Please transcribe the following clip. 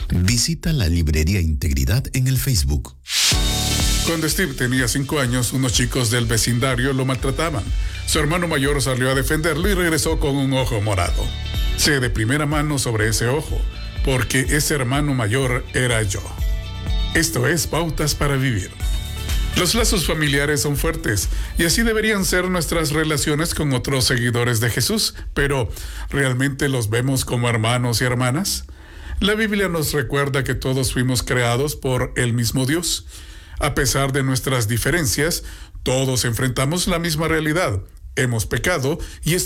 Visita la librería Integridad en el Facebook. Cuando Steve tenía 5 años, unos chicos del vecindario lo maltrataban. Su hermano mayor salió a defenderlo y regresó con un ojo morado. Sé de primera mano sobre ese ojo, porque ese hermano mayor era yo. Esto es Pautas para Vivir. Los lazos familiares son fuertes y así deberían ser nuestras relaciones con otros seguidores de Jesús, pero ¿realmente los vemos como hermanos y hermanas? La Biblia nos recuerda que todos fuimos creados por el mismo Dios. A pesar de nuestras diferencias, todos enfrentamos la misma realidad. Hemos pecado y